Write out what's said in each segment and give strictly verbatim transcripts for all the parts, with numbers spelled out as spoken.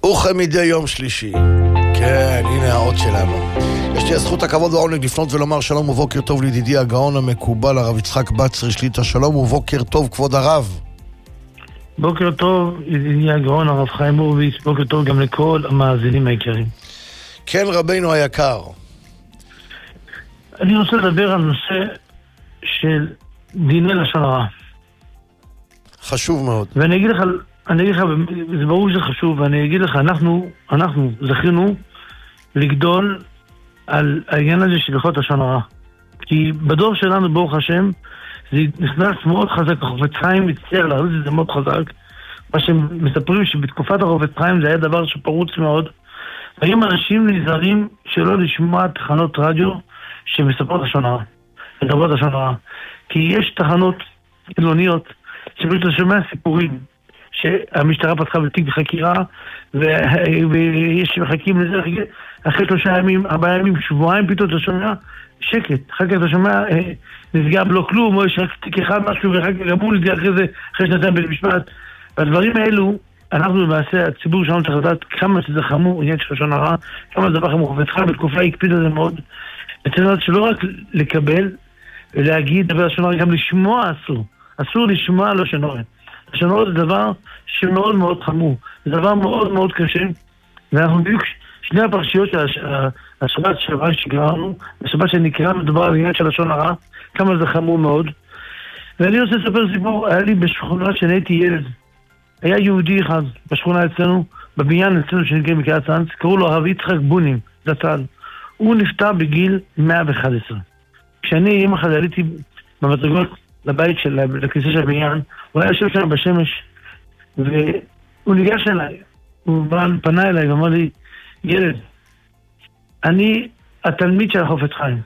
וכמדי יום שלישי, כן, הנה האות שלנו. יש לי הזכות, הכבוד והעונג לפנות ולומר שלום ובוקר טוב לידידי הגאון המקובל הרב יצחק בצרי שליט"א. שלום ובוקר טוב כבוד הרב. בוקר טוב ידידי הגאון הרב חיים הורוביץ, בוקר טוב גם לכל המאזינים היקרים. כן רבינו היקר, אני רוצה לדבר על נושא של דיני לשון הרע. חשוב מאוד. ואני אגיד לך, אני אגיד לך, זה ברור שזה חשוב, ואני אגיד לך, אנחנו, אנחנו זכינו לגדול על העניין הזה של הלכות לשון הרע. כי בדור שלנו, ברוך השם, זה נכנס מאוד חזק. החפץ חיים מצטער להריץ את זה מאוד חזק. מה שמספרים שבתקופת החפץ חיים זה היה דבר שפרוץ מאוד. והיום אנשים נזהרים שלא לשמוע תחנות רדיו שמספרות לשון הרע. מדברות לשון הרע. כי יש תחנות חילוניות שבאמת שומע סיפורים שהמשטרה פתחה בתיק בחקירה ויש שמחכים לזה אחרי שלושה ימים, ארבעה ימים, שבועיים פתאום אתה שומע שקט, אחר כך אתה שומע נסגר בלא כלום או יש רק תיק אחד משהו ואחר כך גמרו לזה אחרי זה, אחרי שנתיים בית משפט. והדברים האלו אנחנו למעשה, הציבור שלנו צריך לדעת כמה שזה חמור עניין של לשון הרע, כמה זה דבר חמור, ותך בתקופה הקפיד על זה מאוד, וצריך לדעת שלא רק לקבל ולהגיד דבר לשון הרע, גם לשמוע אסור, אסור לשמוע לשון הרע. לשון הרע זה דבר שמאוד מאוד חמור, זה דבר מאוד מאוד קשה, ואנחנו בדיוק שני הפרשיות של השבת שעברה שקראנו, השבת שנקרא מדובר על עניין של לשון הרע, כמה זה חמור מאוד. ואני רוצה לספר סיפור, היה לי בשכונה שאני הייתי ילד, היה יהודי אחד בשכונה אצלנו, בבניין אצלנו שנקרא מקריית צאנז, קראו לו הרב יצחק בונים, זצ"ל. הוא נפטר בגיל מאה ואחת עשרה. כשאני יום אחד עליתי במדרגות לבית של, לכניסה של הבניין, הוא היה יושב שם בשמש, והוא ניגש אליי, הוא פנה אליי ואמר לי, ילד, אני התלמיד של החפץ חיים,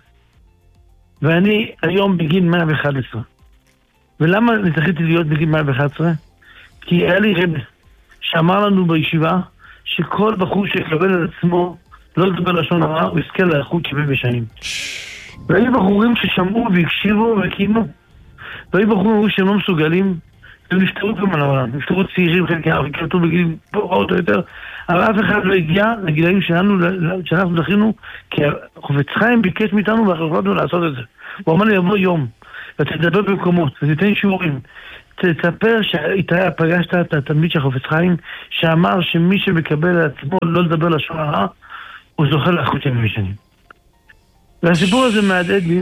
ואני היום בגיל מאה ואחת עשרה. ולמה זכיתי להיות בגיל מאה ואחת עשרה? כי היה לי רב שאמר לנו בישיבה שכל בחור שיקבל על עצמו לא לדבר לשון הרע, הוא יזכה לאריכות שבעים בשנים. והיו בחורים ששמעו והקשיבו והקימו, והיו בחורים שהם לא מסוגלים, הם נפטרו גם על העולם, נפטרו צעירים חלקם, וקלטו בגילים פחות או יותר, אבל אף אחד לא הגיע לגילאים שלנו, שאנחנו דחינו, כי החפץ חיים ביקש מאיתנו והחלטנו לעשות את זה. הוא אמר לי, יבוא יום, ותדבר במקומות, ותיתן שיעורים, תספר שאיתה פגשת את התלמיד של החפץ חיים, שאמר שמי שמקבל על עצמו לא לדבר לשון הרע, הוא זוכה לאריכות ימים ושנים. והסיפור הזה מהדהד לי,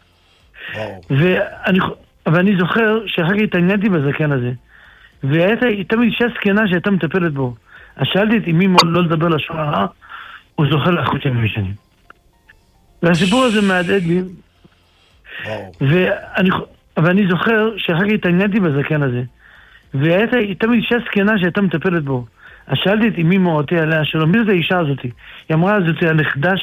ואני, ואני זוכר שאחר כך התעניינתי בזקן הזה, והייתה תמיד אישה זקנה שהייתה מטפלת בו. אז שאלתי את אמי לא לדבר לשון הרע, הוא זוכה לאריכות ימים ושנים. והסיפור הזה מהדהד לי, ואני, ואני זוכר שאחר כך התעניינתי בזקן הזה, והייתה תמיד אישה זקנה שהייתה מטפלת בו. אז שאלתי את אמי מורתי עליה שלו, מי זאת האישה הזאת? היא אמרה, זאת הנכדה